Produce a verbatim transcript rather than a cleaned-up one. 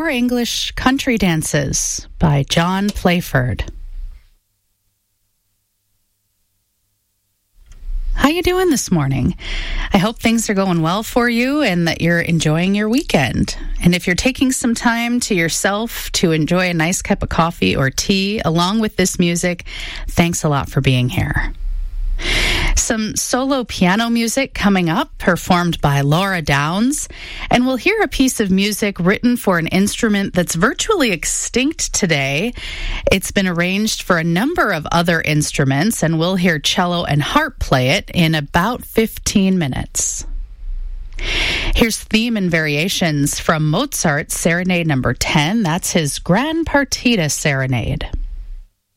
Four English Country Dances by John Playford. How you doing this morning? I hope things are going well for you and that you're enjoying your weekend. And if you're taking some time to yourself to enjoy a nice cup of coffee or tea along with this music, thanks a lot for being here. Some solo piano music coming up, performed by Laura Downs, and we'll hear a piece of music written for an instrument that's virtually extinct today. It's been arranged for a number of other instruments, and we'll hear cello and harp play it in about fifteen minutes. Here's theme and variations from Mozart's Serenade number ten. That's his Grand Partita Serenade.